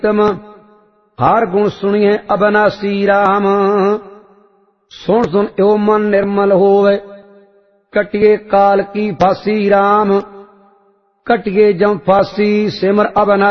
तम हर गुण सुनिए अबनासी राम। सुन सुन यो मन निर्मल होवे, कटिए काल की फांसी राम। कटिए जम फांसी सिमर अबनासी